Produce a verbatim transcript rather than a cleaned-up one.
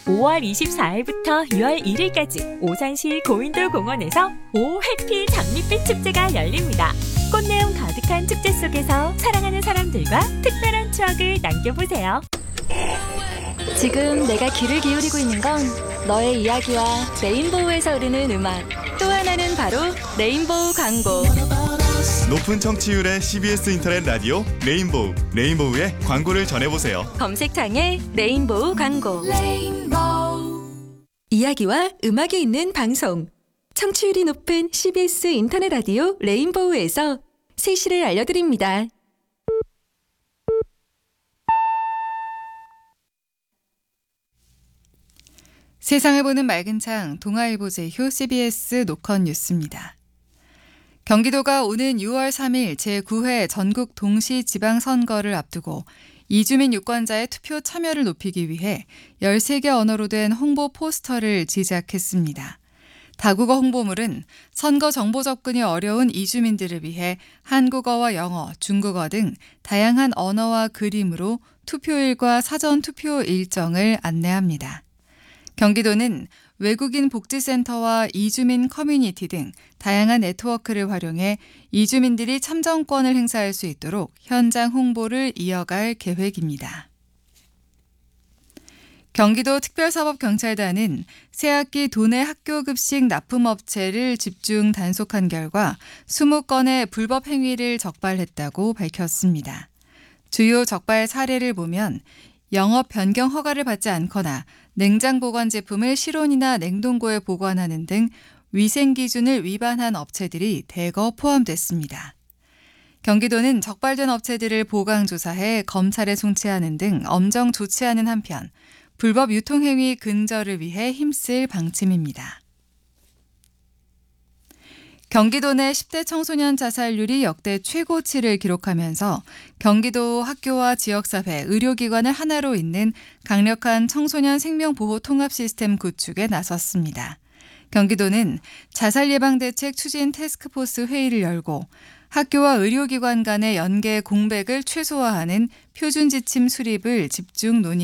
오월 이십사일부터 유월 일일까지 오산시 고인돌 공원에서 오 해피 장밋빛 축제가 열립니다. 꽃내음 가득한 축제 속에서 사랑하는 사람들과 특별한 추억을 남겨보세요. 지금 내가 귀를 기울이고 있는 건 너의 이야기와 레인보우에서 흐르는 음악, 또 하나는 바로 레인보우 광고. 높은 청취율의 씨비에스 인터넷 라디오 레인보우, 레인보우의 광고를 전해보세요. 검색창에 레인보우 광고. 레인보우. 이야기와 음악이 있는 방송. 청취율이 높은 씨비에스 인터넷 라디오 레인보우에서 세시를 알려드립니다. 세상을 보는 맑은 창, 동아일보 제휴 씨비에스 노컷 뉴스입니다. 경기도가 오는 유월 삼일 제구 회 전국 동시지방선거를 앞두고 이주민 유권자의 투표 참여를 높이기 위해 열세 개 언어로 된 홍보 포스터를 제작했습니다. 다국어 홍보물은 선거 정보 접근이 어려운 이주민들을 위해 한국어와 영어, 중국어 등 다양한 언어와 그림으로 투표일과 사전 투표 일정을 안내합니다. 경기도는 외국인 복지센터와 이주민 커뮤니티 등 다양한 네트워크를 활용해 이주민들이 참정권을 행사할 수 있도록 현장 홍보를 이어갈 계획입니다. 경기도 특별사법경찰단은 새학기 도내 학교급식 납품업체를 집중 단속한 결과 이십 건의 불법 행위를 적발했다고 밝혔습니다. 주요 적발 사례를 보면 영업 변경 허가를 받지 않거나 냉장 보관 제품을 실온이나 냉동고에 보관하는 등 위생 기준을 위반한 업체들이 대거 포함됐습니다. 경기도는 적발된 업체들을 보강 조사해 검찰에 송치하는 등 엄정 조치하는 한편 불법 유통행위 근절을 위해 힘쓸 방침입니다. 경기도 내 십 대 청소년 자살률이 역대 최고치를 기록하면서 경기도 학교와 지역사회, 의료기관을 하나로 잇는 강력한 청소년 생명보호 통합 시스템 구축에 나섰습니다. 경기도는 자살 예방 대책 추진 태스크포스 회의를 열고 학교와 의료기관 간의 연계 공백을 최소화하는 표준 지침 수립을 집중 논의